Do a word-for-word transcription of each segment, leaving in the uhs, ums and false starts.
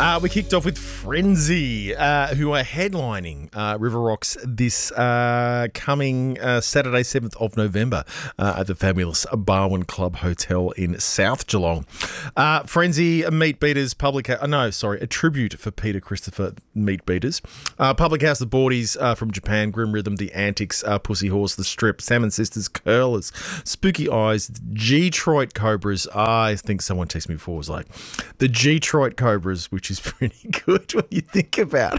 Uh, we kicked off with Frenzy, uh, who are headlining uh, River Rocks this uh, coming uh, Saturday, seventh of November uh, at the fabulous Barwon Club Hotel in South Geelong. Uh, Frenzy, Meat Beaters, Public House, oh, no, sorry, a tribute for Peter Christopher, Meat Beaters. Uh, Public House, The Boardies uh, from Japan, Grim Rhythm, The Antics, uh, Pussy Horse, The Strip, Salmon Sisters, Curlers, Spooky Eyes, G-Troit Cobras. I think someone texted me before, was like, the G-Troit Cobras, which is pretty good when you think about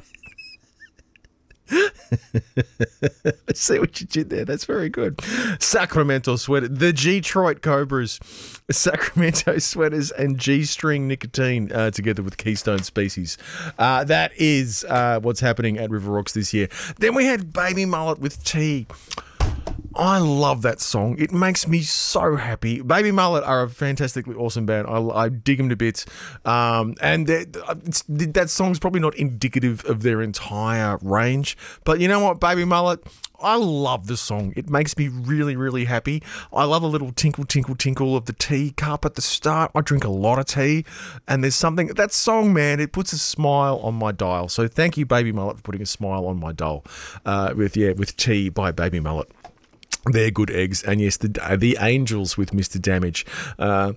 it. Let's see what you did there. That's very good. Sacramento Sweater, the G-Troit Cobras, Sacramento Sweaters, and G-String Nicotine uh, together with Keystone Species. Uh, that is uh, what's happening at River Rocks this year. Then we had Baby Mullet with T. I love that song. It makes me so happy. Baby Mullet are a fantastically awesome band. I, I dig them to bits. Um, and it's, that song's probably not indicative of their entire range. But you know what, Baby Mullet? I love the song. It makes me really, really happy. I love a little tinkle, tinkle, tinkle of the tea cup at the start. I drink a lot of tea. And there's something, that song, man, it puts a smile on my dial. So thank you, Baby Mullet, for putting a smile on my dial uh, with, yeah, with Tea by Baby Mullet. They're good eggs. And yes, the the Angels with Mister Damage. Uh,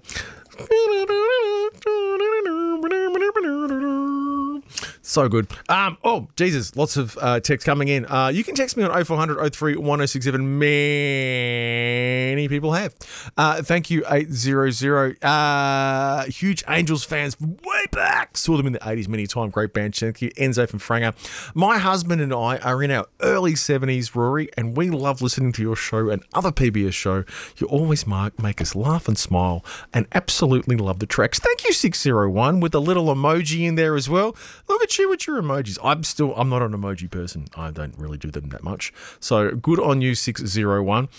so good. Um, oh, Jesus, lots of uh, text coming in. Uh, you can text me on oh four hundred, oh three, one oh six seven. Many people have. Uh, thank you, eight hundred. Uh, huge Angels fans way back. Saw them in the eighties many times. Great band. Thank you, Enzo from Franger. My husband and I are in our early seventies, Rory, and we love listening to your show and other P B S show. You always mark, make us laugh and smile and absolutely love the tracks. Thank you, six oh one, with a little emoji in there as well. Look at you with your emojis. I'm still, I'm not an emoji person. I don't really do them that much. So good on you, six oh one.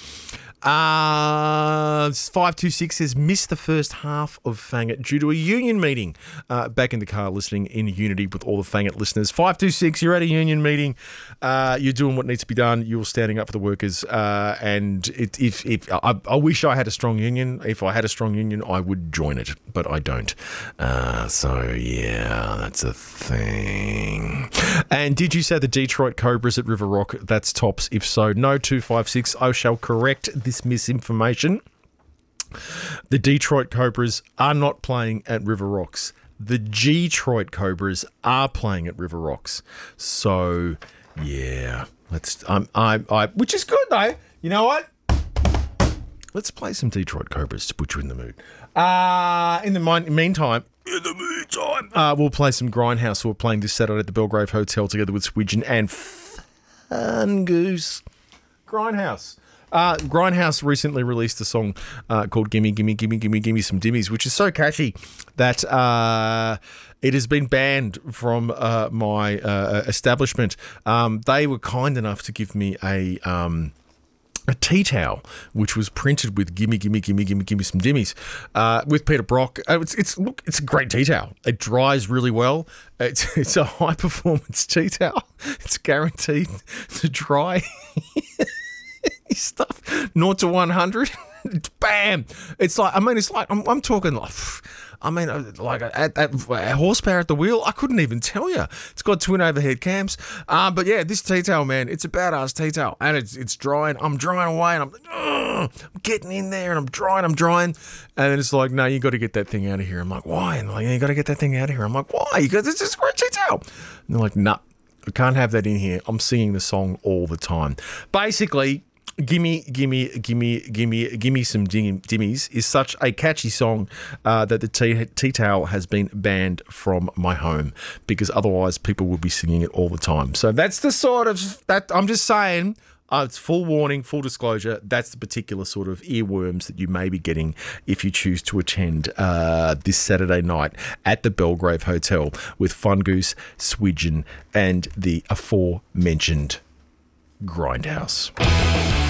Uh, five two six says, missed the first half of Fangit due to a union meeting. Uh, back in the car listening in unity with all the Fangit listeners. five two six, you're at a union meeting. Uh, you're doing what needs to be done. You're standing up for the workers. Uh, and it, if, if I, I wish I had a strong union. If I had a strong union, I would join it, but I don't. Uh, so yeah, that's a thing. And did you say the Detroit Cobras at River Rock? That's tops. If so, no, two five six. I shall correct this misinformation. The Detroit Cobras are not playing at River Rocks. The G-Troit Cobras are playing at River Rocks. So, yeah, let's. Um, I, I, which is good though. You know what? Let's play some Detroit Cobras to put you in the mood. Uh, in the min- meantime, in the meantime, uh, we'll play some Grindhouse. We're playing this Saturday at the Belgrave Hotel together with Swidgen and Fun Goose. Grindhouse. Uh, Grindhouse recently released a song uh, called Gimme, Gimme, Gimme, Gimme, Gimme Some Dimmies, which is so catchy that uh, it has been banned from uh, my uh, establishment. Um, they were kind enough to give me a... Um, a tea towel, which was printed with "Gimme, gimme, gimme, gimme, gimme some dimmies," uh, with Peter Brock. Uh, it's, it's look, it's a great tea towel. It dries really well. It's it's a high performance tea towel. It's guaranteed to dry stuff. zero to one hundred. Bam! It's like I mean, it's like I'm, I'm talking like. I mean, like at, at, at horsepower at the wheel, I couldn't even tell you. It's got twin overhead cams. Uh, but yeah, this tea towel, man, it's a badass tea towel. And it's it's drying. I'm drying away and I'm like, I'm getting in there and I'm drying, I'm drying. And then it's like, no, you got to get that thing out of here. I'm like, why? And like, you got to get that thing out of here. I'm like, why? You got this is a great tea towel. And they're like, nah, I can't have that in here. I'm singing the song all the time. Basically, Gimme, gimme, gimme, gimme, gimme some dim- dimmies is such a catchy song uh, that the tea, tea towel has been banned from my home because otherwise people would be singing it all the time. So that's the sort of that I'm just saying. Uh, it's full warning, full disclosure. That's the particular sort of earworms that you may be getting if you choose to attend uh, this Saturday night at the Belgrave Hotel with Fun Goose, Swidgen, and the aforementioned Grindhouse.